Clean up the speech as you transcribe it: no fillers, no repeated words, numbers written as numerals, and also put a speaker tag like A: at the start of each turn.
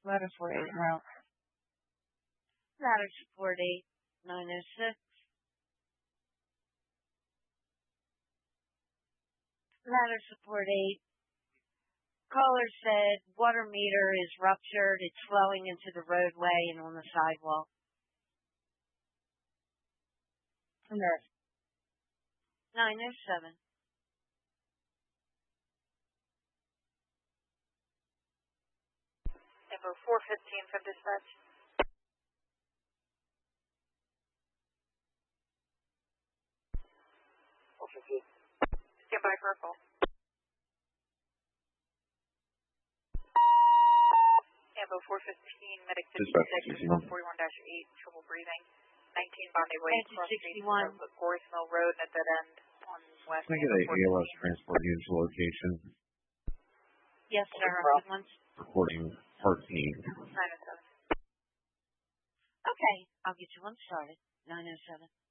A: Ladder support 8 route. Ladder support 8, 906. Ladder support 8. Caller said water meter is ruptured. It's flowing into the roadway and on the sidewalk.
B: Nurse.
A: 907.
C: Info 415 from dispatch. Stand by for a call. Info 415, medic 56, 41-8, trouble breathing. 19 Bombay Way, cross street, Forest Mill Road, at that end on west.
D: Can I get an ALS transport unit to location?
A: Yes, sir.
D: Reporting parking.
C: 907.
A: Okay, I'll get you one started. 907.